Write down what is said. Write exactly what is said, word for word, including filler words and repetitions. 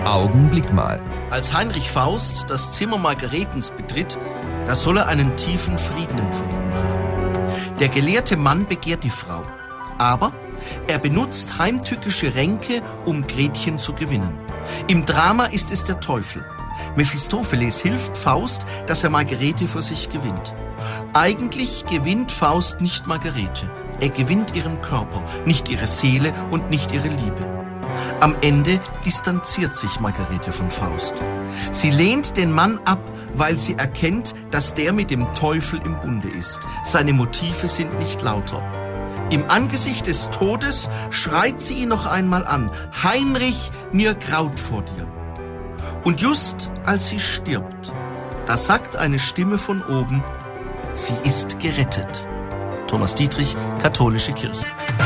Augenblick mal. Als Heinrich Faust das Zimmer Margaretens betritt, da soll er einen tiefen Frieden empfunden haben. Der gelehrte Mann begehrt die Frau, aber er benutzt heimtückische Ränke, um Gretchen zu gewinnen. Im Drama ist es der Teufel. Mephistopheles hilft Faust, dass er Margarete für sich gewinnt. Eigentlich gewinnt Faust nicht Margarete. Er gewinnt ihren Körper, nicht ihre Seele und nicht ihre Liebe. Am Ende distanziert sich Margarete von Faust. Sie lehnt den Mann ab, weil sie erkennt, dass der mit dem Teufel im Bunde ist. Seine Motive sind nicht lauter. Im Angesicht des Todes schreit sie ihn noch einmal an: Heinrich, mir graut vor dir. Und just als sie stirbt, da sagt eine Stimme von oben: Sie ist gerettet. Thomas Dietrich, Katholische Kirche.